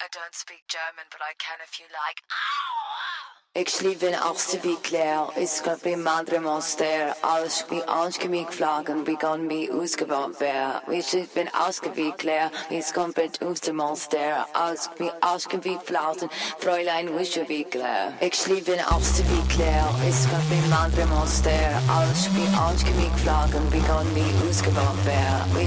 don't speak German, but I can if you like. Ik sliep in achtste wie Claire, is got bij Madre Monster, alles wie aanschemiek vlagen, wie kan wie uitgebouwd werden. We sliep in achtste wie Claire, is komt bij Oester Monster, alles wie aanschemiek vlagen, Fräulein wische wie Claire. Ik sliep in achtste wie Claire, is got bij Madre Monster, alles wie aanschemiek vlagen, wie kan wie uitgebouwd werden. We